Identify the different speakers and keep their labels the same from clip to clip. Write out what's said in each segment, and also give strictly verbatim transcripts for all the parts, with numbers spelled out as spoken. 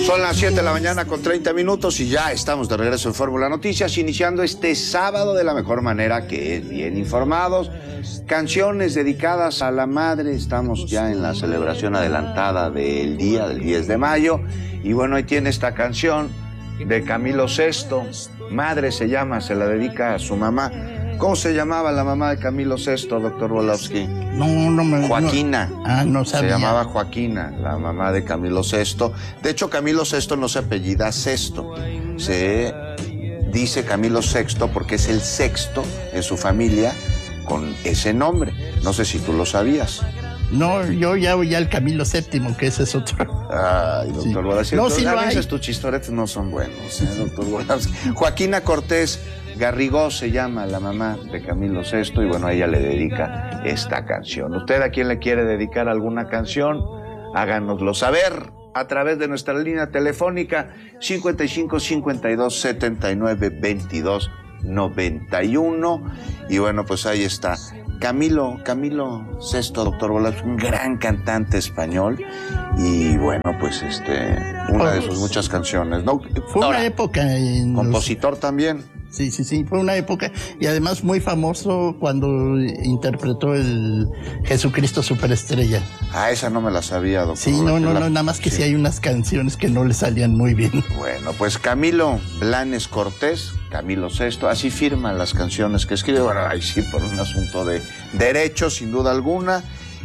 Speaker 1: Son las siete de la mañana con treinta minutos y ya estamos de regreso en Fórmula Noticias, iniciando este sábado de la mejor manera, que es bien informados. Canciones dedicadas a la madre. Estamos ya en la celebración adelantada del día, del diez de mayo. Y bueno, ahí tiene esta canción de Camilo Sesto. Madre se llama, se la dedica a su mamá. ¿Cómo se llamaba la mamá de Camilo Sesto, doctor Volowski?
Speaker 2: No, no me...
Speaker 1: Joaquina.
Speaker 2: No, ah, no sabía.
Speaker 1: Se llamaba Joaquina, la mamá de Camilo Sesto. De hecho, Camilo Sesto no se apellida Sesto. Se dice Camilo Sexto porque es el sexto en su familia con ese nombre. No sé si tú lo sabías.
Speaker 2: No, yo ya voy al Camilo Séptimo, que ese es otro.
Speaker 1: Ay, doctor
Speaker 2: Sí.
Speaker 1: Volowski.
Speaker 2: No, sí
Speaker 1: a
Speaker 2: lo
Speaker 1: veces
Speaker 2: hay.
Speaker 1: tus chistoretes no son buenos, ¿eh, doctor Volowski? Joaquina Cortés Garrigó se llama la mamá de Camilo Sesto y bueno, a ella le dedica esta canción. ¿Usted a quién le quiere dedicar alguna canción? Háganoslo saber a través de nuestra línea telefónica cincuenta y cinco, cincuenta y dos, setenta y nueve, veintidós, noventa y uno. Y bueno, pues ahí está. Camilo, Camilo Sesto, doctor Volowski, un gran cantante español y bueno, pues este, una de sus muchas canciones, ¿no?
Speaker 2: Fue
Speaker 1: Ahora,
Speaker 2: una época en
Speaker 1: compositor
Speaker 2: los...
Speaker 1: también.
Speaker 2: Sí, sí, sí, fue una época y además muy famoso cuando interpretó el Jesucristo Superestrella.
Speaker 1: Ah, esa no me la sabía, doctor.
Speaker 2: Sí, no, no, no, nada más que sí. Si hay unas canciones que no le salían muy bien.
Speaker 1: Bueno, pues Camilo Blanes Cortés, Camilo Sesto, así firman las canciones que escribe. Bueno, ahí sí, por un asunto de derechos, sin duda alguna.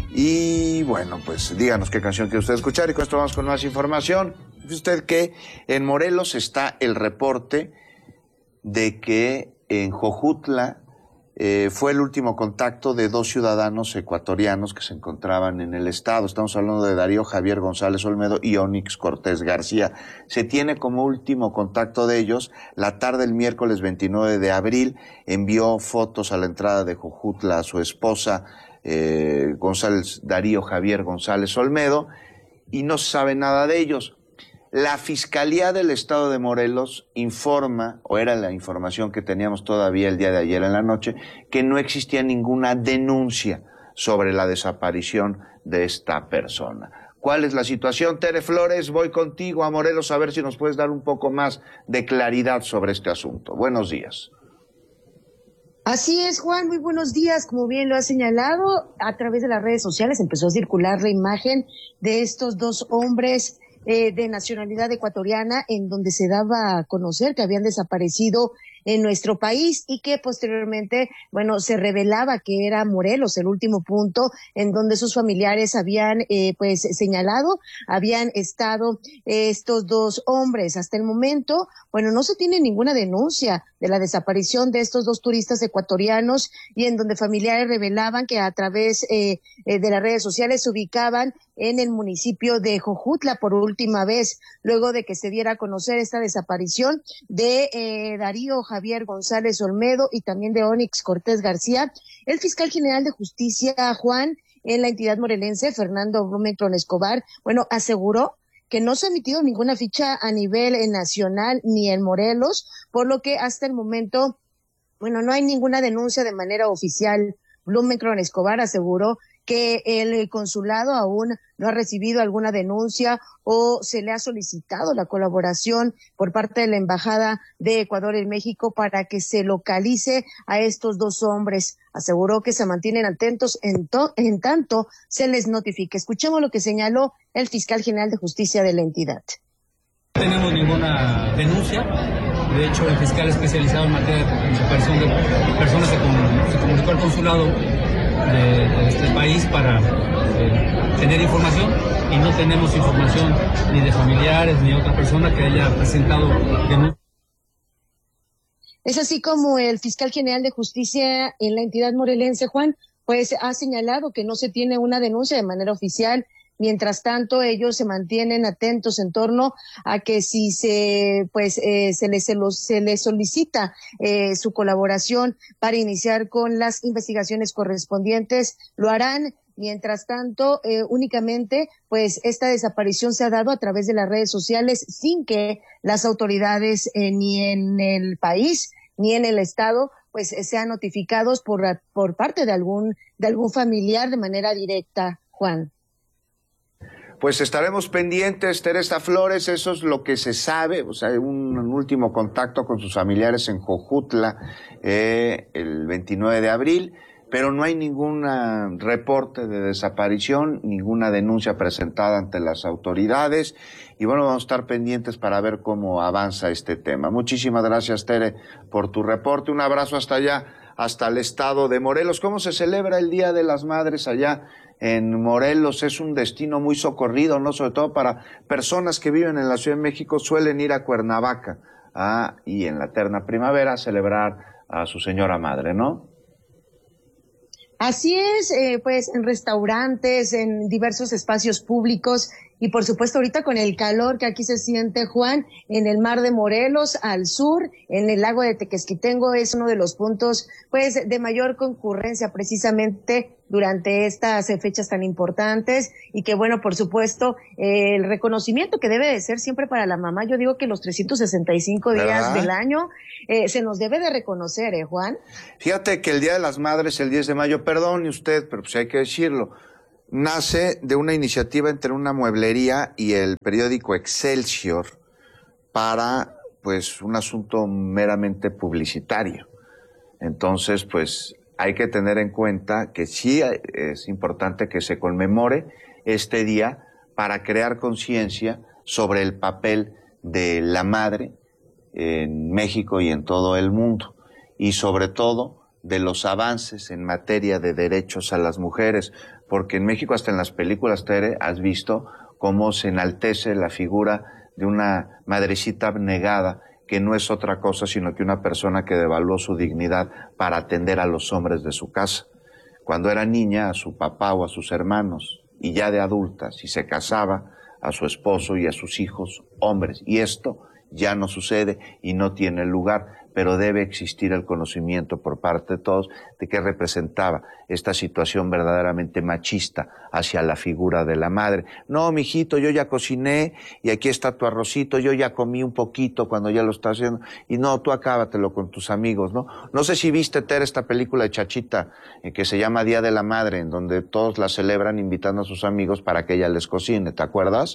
Speaker 1: Y bueno, pues díganos qué canción quiere usted escuchar y con esto vamos con más información. Dice usted que en Morelos está el reporte de que en Jojutla eh, fue el último contacto de dos ciudadanos ecuatorianos que se encontraban en el estado. Estamos hablando de Darío Javier González Olmedo y Onix Cortés García. Se tiene como último contacto de ellos. La tarde del miércoles veintinueve de abril envió fotos a la entrada de Jojutla a su esposa eh, González, Darío Javier González Olmedo, y no se sabe nada de ellos. La Fiscalía del Estado de Morelos informa, o era la información que teníamos todavía el día de ayer en la noche, que no existía ninguna denuncia sobre la desaparición de esta persona. ¿Cuál es la situación? Tere Flores, voy contigo a Morelos a ver si nos puedes dar un poco más de claridad sobre este asunto. Buenos días.
Speaker 3: Así es, Juan, muy buenos días. Como bien lo ha señalado, a través de las redes sociales empezó a circular la imagen de estos dos hombres Eh, de nacionalidad ecuatoriana, en donde se daba a conocer que habían desaparecido en nuestro país y que posteriormente, bueno, se revelaba que era Morelos el último punto en donde sus familiares habían, eh, pues, señalado, habían estado eh, estos dos hombres. Hasta el momento, bueno, no se tiene ninguna denuncia de la desaparición de estos dos turistas ecuatorianos y en donde familiares revelaban que a través eh, eh, de las redes sociales se ubicaban en el municipio de Jojutla por última vez, luego de que se diera a conocer esta desaparición de eh, Darío Javier González Olmedo y también de Onix Cortés García. El fiscal general de justicia, Juan, en la entidad morelense, Fernando Blumenkron Escobar, bueno, aseguró que no se ha emitido ninguna ficha a nivel eh, nacional ni en Morelos, por lo que hasta el momento, bueno, no hay ninguna denuncia de manera oficial. Blumenkron Escobar aseguró que el consulado aún no ha recibido alguna denuncia o se le ha solicitado la colaboración por parte de la Embajada de Ecuador en México para que se localice a estos dos hombres. Aseguró que se mantienen atentos en, to- en tanto se les notifique. Escuchemos lo que señaló el fiscal general de justicia de la entidad.
Speaker 4: No tenemos ninguna denuncia. De hecho, el fiscal especializado en materia de desaparición de personas se comunicó, se comunicó al consulado de, de este país para eh, tener información y no tenemos información ni de familiares ni de otra persona que haya presentado denuncia.
Speaker 3: Es así como el fiscal general de justicia en la entidad morelense, Juan, pues ha señalado que no se tiene una denuncia de manera oficial. Mientras tanto, ellos se mantienen atentos en torno a que si se, pues, eh, se les, se los, se les solicita eh, su colaboración para iniciar con las investigaciones correspondientes, lo harán. Mientras tanto, eh, únicamente, pues, esta desaparición se ha dado a través de las redes sociales sin que las autoridades eh, ni en el país ni en el estado, pues, eh, sean notificados por, por parte de algún, de algún familiar de manera directa, Juan.
Speaker 1: pues estaremos pendientes, Teresa Flores, eso es lo que se sabe, o sea, un, un último contacto con sus familiares en Jojutla eh, el veintinueve de abril, pero no hay ningún uh, reporte de desaparición, ninguna denuncia presentada ante las autoridades, y bueno, vamos a estar pendientes para ver cómo avanza este tema. Muchísimas gracias, Tere, por tu reporte, un abrazo hasta allá, hasta el estado de Morelos. ¿Cómo se celebra el Día de las Madres allá en Morelos? Es un destino muy socorrido, ¿no? Sobre todo para personas que viven en la Ciudad de México, suelen ir a Cuernavaca ah, y en la eterna primavera a celebrar a su señora madre, ¿no?
Speaker 3: Así es, eh, pues en restaurantes, en diversos espacios públicos y por supuesto ahorita con el calor que aquí se siente, Juan, en el mar de Morelos al sur, en el lago de Tequesquitengo es uno de los puntos pues de mayor concurrencia precisamente durante estas fechas tan importantes y que bueno, por supuesto, eh, el reconocimiento que debe de ser siempre para la mamá, yo digo que los trescientos sesenta y cinco días ¿verdad? Del año eh, se nos debe de reconocer, ¿eh, Juan?
Speaker 1: Fíjate que el Día de las Madres, el diez de mayo, perdone usted, pero pues hay que decirlo, nace de una iniciativa entre una mueblería y el periódico Excelsior para, pues, un asunto meramente publicitario. Entonces, pues, hay que tener en cuenta que sí es importante que se conmemore este día para crear conciencia sobre el papel de la madre en México y en todo el mundo, y sobre todo de los avances en materia de derechos a las mujeres, porque en México hasta en las películas, Tere, has visto cómo se enaltece la figura de una madrecita abnegada, que no es otra cosa sino que una persona que devaluó su dignidad para atender a los hombres de su casa. Cuando era niña, a su papá o a sus hermanos, y ya de adulta, si se casaba, a su esposo y a sus hijos hombres. Y esto ya no sucede y no tiene lugar, pero debe existir el conocimiento por parte de todos de qué representaba esta situación verdaderamente machista hacia la figura de la madre. No, mijito, yo ya cociné y aquí está tu arrocito, yo ya comí un poquito cuando ya lo estás haciendo, y no, tú acábatelo con tus amigos, ¿no? No sé si viste, Tere, esta película de Chachita eh, que se llama Día de la Madre, en donde todos la celebran invitando a sus amigos para que ella les cocine, ¿te acuerdas?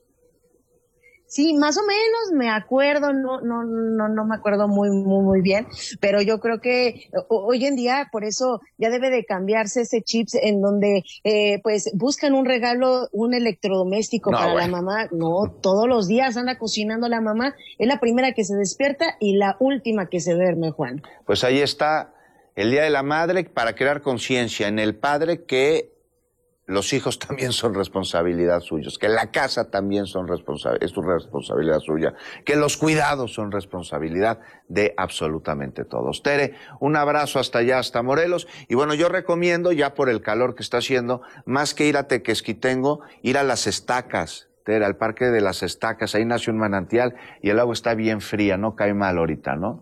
Speaker 3: Sí, más o menos me acuerdo, no, no, no, no me acuerdo muy, muy, muy bien, pero yo creo que hoy en día por eso ya debe de cambiarse ese chips en donde, eh, pues buscan un regalo, un electrodoméstico no, para bueno. la mamá. No, todos los días anda cocinando la mamá, es la primera que se despierta y la última que se duerme, Juan.
Speaker 1: Pues ahí está el Día de la Madre para crear conciencia en el padre que los hijos también son responsabilidad suya, que la casa también son responsa- es su responsabilidad suya, que los cuidados son responsabilidad de absolutamente todos. Tere, un abrazo hasta allá, hasta Morelos, y bueno, yo recomiendo, ya por el calor que está haciendo, más que ir a Tequesquitengo, ir a Las Estacas, Tere, al Parque de Las Estacas, ahí nace un manantial y el agua está bien fría, no cae mal ahorita, ¿no?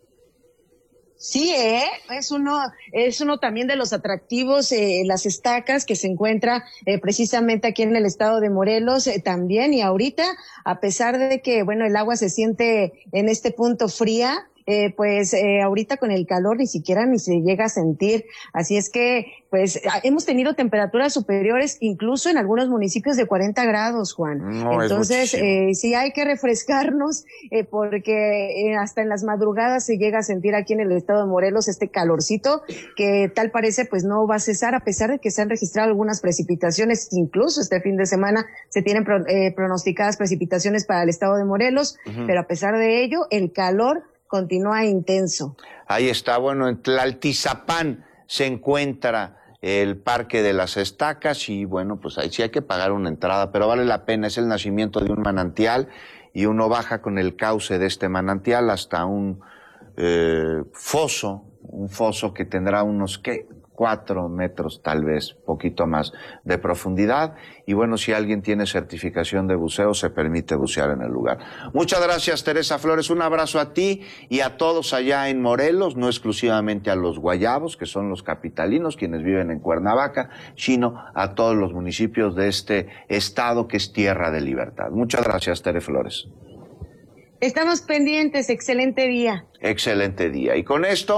Speaker 3: Sí, ¿eh? es uno, es uno también de los atractivos, eh, Las Estacas, que se encuentra eh, precisamente aquí en el estado de Morelos eh, también, y ahorita, a pesar de que, bueno, el agua se siente en este punto fría, eh, pues eh, ahorita con el calor ni siquiera ni se llega a sentir, así es que pues hemos tenido temperaturas superiores incluso en algunos municipios de cuarenta grados, Juan. No, entonces eh, sí hay que refrescarnos eh, porque eh, hasta en las madrugadas se llega a sentir aquí en el estado de Morelos este calorcito que tal parece pues no va a cesar, a pesar de que se han registrado algunas precipitaciones, incluso este fin de semana se tienen pro, eh, pronosticadas precipitaciones para el estado de Morelos, uh-huh. pero a pesar de ello el calor continúa intenso.
Speaker 1: Ahí está, bueno, en Tlaltizapán se encuentra el Parque de las Estacas y bueno, pues ahí sí hay que pagar una entrada, pero vale la pena, es el nacimiento de un manantial y uno baja con el cauce de este manantial hasta un eh, foso, un foso que tendrá unos, ¿qué? Cuatro metros tal vez, poquito más de profundidad, y bueno, si alguien tiene certificación de buceo, se permite bucear en el lugar. Muchas gracias, Teresa Flores, un abrazo a ti y a todos allá en Morelos, no exclusivamente a los guayabos, que son los capitalinos, quienes viven en Cuernavaca, sino a todos los municipios de este estado que es tierra de libertad. Muchas gracias, Tere Flores.
Speaker 3: Estamos pendientes, excelente día.
Speaker 1: Excelente día. Y con esto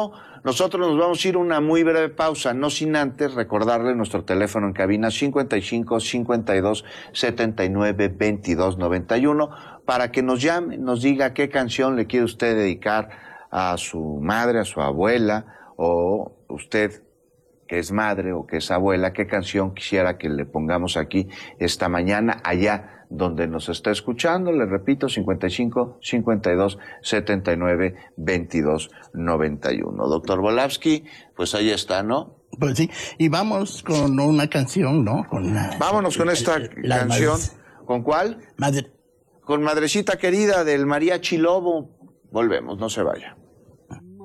Speaker 1: nosotros nos vamos a ir a una muy breve pausa, no sin antes recordarle nuestro teléfono en cabina cincuenta y cinco, cincuenta y dos, setenta y nueve, veintidós, noventa y uno, para que nos llame, nos diga qué canción le quiere usted dedicar a su madre, a su abuela, o usted que es madre o que es abuela, qué canción quisiera que le pongamos aquí esta mañana, allá donde nos está escuchando. Le repito, cincuenta y cinco, cincuenta y dos, setenta y nueve, veintidós, noventa y uno. Doctor Volavsky, pues ahí está, ¿no?
Speaker 2: Pues sí, y vamos con una canción, ¿no? Con la,
Speaker 1: Vámonos con esta
Speaker 2: la,
Speaker 1: canción.
Speaker 2: La,
Speaker 1: ¿Con cuál?
Speaker 2: Madre.
Speaker 1: Con Madrecita Querida del Mariachi Lobo. Volvemos, no se vaya.